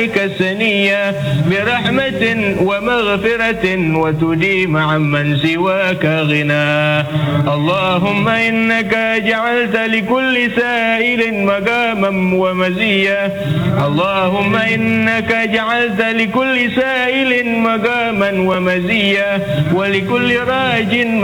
سنية برحمة ومغفرة وتديم عمن سواك غنى. اللهم إنك جعلت لكل سائل مقاما ومزية. اللهم إنك جعلت لكل سائل مقاما ومزية ولكل راج